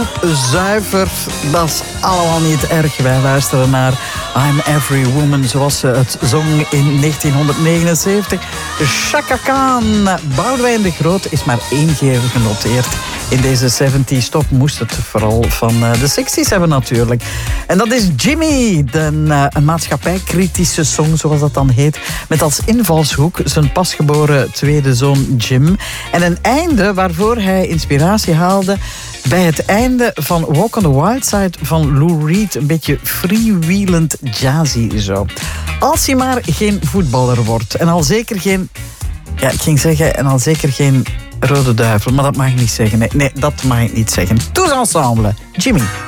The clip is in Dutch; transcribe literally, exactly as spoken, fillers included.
zuiver. Dat is allemaal niet erg. Wij luisteren naar I'm Every Woman, zoals ze het zong in negentienhonderdnegenenzeventig. Chaka Khan. Boudewijn de Groot is maar één keer genoteerd. In deze zeventig top moest het vooral van de zestig's hebben natuurlijk. En dat is Jimmy, een, een maatschappijkritische song, zoals dat dan heet. Met als invalshoek zijn pasgeboren tweede zoon Jim. En een einde waarvoor hij inspiratie haalde bij het einde van Walk on the Wild Side van Lou Reed. Een beetje freewheelend jazzy zo. Als hij maar geen voetballer wordt. En al zeker geen... Ja, ik ging zeggen, en al zeker geen Rode Duivel. Maar dat mag ik niet zeggen. Nee, nee dat mag ik niet zeggen. Tous ensemble. Jimmy.